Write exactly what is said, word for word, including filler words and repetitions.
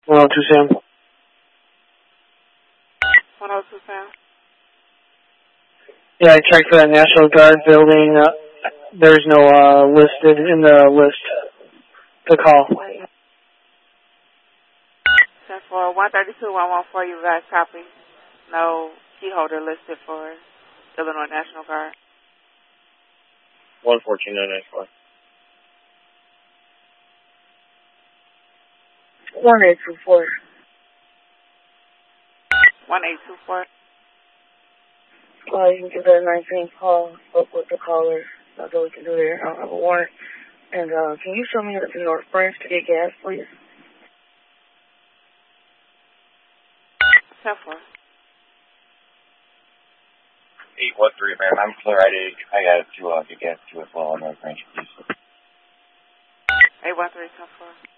one oh two Sam. one oh two Sam. Yeah, I checked for that National Guard building. Uh, there's no uh, listed in the list to call. ten four, one thirty-two, one one four, you guys copy. No key holder listed for Illinois National Guard. one fourteen nine nine four. one eight two four. one eight two four. Uh, you can give that nineteen call up with the caller. That's all we can do there. I don't have a warrant. And uh, can you show me the North Branch to get gas, please? ten four. eight one three, ma'am. I'm clear. I, did, I got to uh, get gas to as well on North Branch, please. eight one three, ten four.